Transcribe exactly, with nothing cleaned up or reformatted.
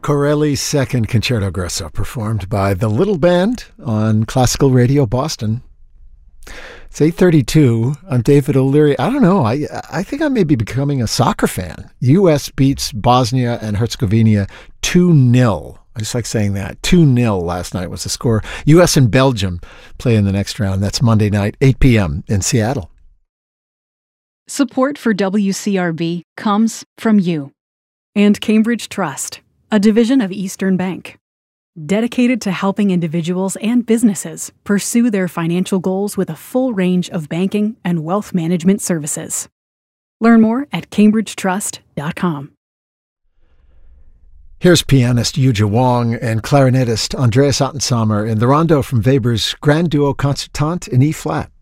Corelli's Second Concerto Grosso, performed by the Little Band on Classical Radio Boston. It's eight thirty-two. I'm David O'Leary. I don't know. I I think I may be becoming a soccer fan. U S beats Bosnia and Herzegovina two nil. I just like saying that. two nil last night was the score. U S and Belgium play in the next round. That's Monday night, eight p.m. in Seattle. Support for W C R B comes from you. And Cambridge Trust, a division of Eastern Bank, dedicated to helping individuals and businesses pursue their financial goals with a full range of banking and wealth management services. Learn more at cambridge trust dot com. Here's pianist Yuja Wong and clarinetist Andreas Ottensamer in the rondo from Weber's Grand Duo Concertante in E-flat.